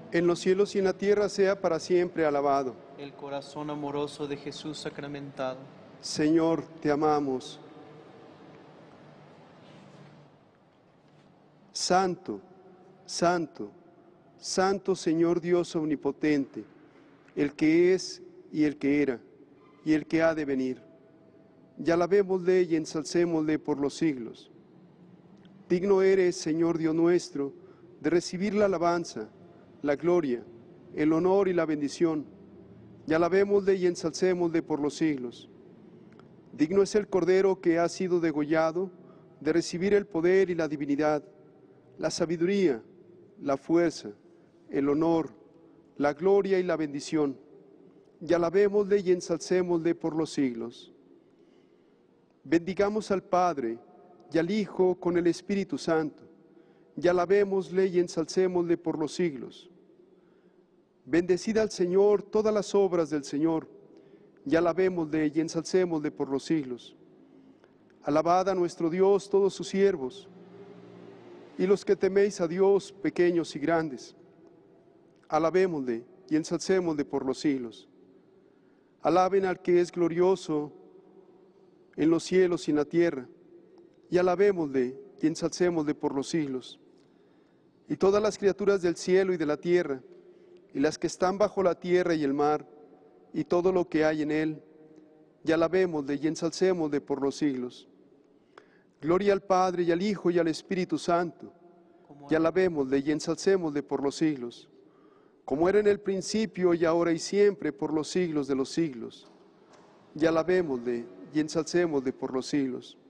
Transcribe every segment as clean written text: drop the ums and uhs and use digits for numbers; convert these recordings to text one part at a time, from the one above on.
en los cielos y en la tierra sea para siempre alabado. El corazón amoroso de Jesús sacramentado. Señor, te amamos. Santo, santo, santo Señor Dios omnipotente, el que es y el que era y el que ha de venir. Y alabémosle y ensalcémosle por los siglos. Digno eres, Señor Dios nuestro, de recibir la alabanza, la gloria, el honor y la bendición. Y alabémosle y ensalcémosle por los siglos. Digno es el Cordero que ha sido degollado de recibir el poder y la divinidad, la sabiduría, la fuerza, el honor, la gloria y la bendición. Y alabémosle y ensalcémosle por los siglos. Bendigamos al Padre y al Hijo con el Espíritu Santo, y alabémosle y ensalcémosle por los siglos. Bendecid al Señor todas las obras del Señor, y alabémosle y ensalcémosle por los siglos. Alabad a nuestro Dios todos sus siervos, y los que teméis a Dios, pequeños y grandes. Alabémosle y ensalcémosle por los siglos. Alaben al que es glorioso en los cielos y en la tierra, y alabémosle y ensalcémosle por los siglos. Y todas las criaturas del cielo y de la tierra, y las que están bajo la tierra y el mar, y todo lo que hay en él, y alabémosle y ensalcémosle por los siglos. Gloria al Padre y al Hijo y al Espíritu Santo, y alabémosle y ensalcémosle por los siglos, como era en el principio y ahora y siempre, por los siglos de los siglos. Y alabémosle y ensalcémosle por los siglos.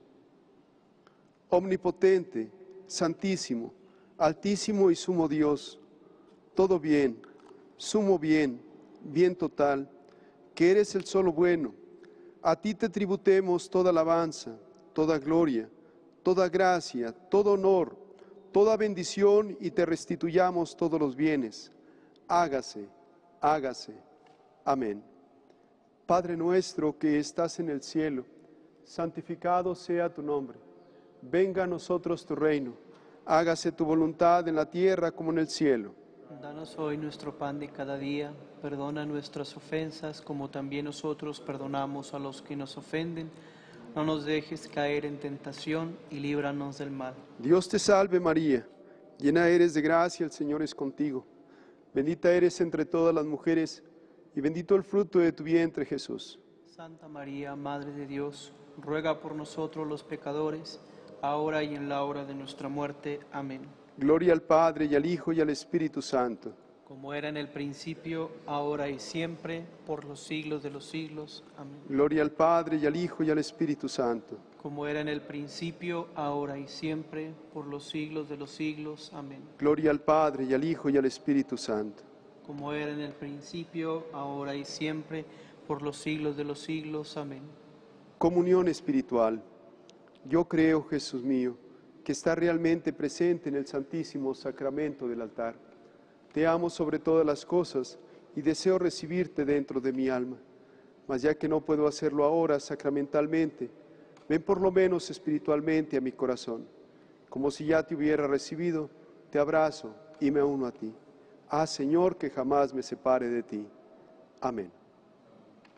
Omnipotente, santísimo, altísimo y sumo Dios, todo bien, sumo bien, bien total, que eres el solo bueno, a ti te tributemos toda alabanza, toda gloria, toda gracia, todo honor, toda bendición y te restituyamos todos los bienes. Hágase, hágase. Amén. Padre nuestro que estás en el cielo, santificado sea tu nombre. Venga a nosotros tu reino. Hágase tu voluntad en la tierra como en el cielo. Danos hoy nuestro pan de cada día. Perdona nuestras ofensas como también nosotros perdonamos a los que nos ofenden. No nos dejes caer en tentación y líbranos del mal. Dios te salve María, llena eres de gracia, el Señor es contigo. Bendita eres entre todas las mujeres, y bendito el fruto de tu vientre, Jesús. Santa María, Madre de Dios, ruega por nosotros los pecadores, ahora y en la hora de nuestra muerte. Amén. Gloria al Padre, y al Hijo, y al Espíritu Santo. Como era en el principio, ahora y siempre, por los siglos de los siglos. Amén. Gloria al Padre, y al Hijo, y al Espíritu Santo. Como era en el principio, ahora y siempre, por los siglos de los siglos. Amén. Gloria al Padre, y al Hijo, y al Espíritu Santo. Como era en el principio, ahora y siempre, por los siglos de los siglos. Amén. Comunión espiritual. Yo creo, Jesús mío, que está realmente presente en el Santísimo Sacramento del altar. Te amo sobre todas las cosas y deseo recibirte dentro de mi alma. Mas ya que no puedo hacerlo ahora sacramentalmente, ven por lo menos espiritualmente a mi corazón. Como si ya te hubiera recibido, te abrazo y me uno a ti. Haz, Señor, que jamás me separe de ti. Amén.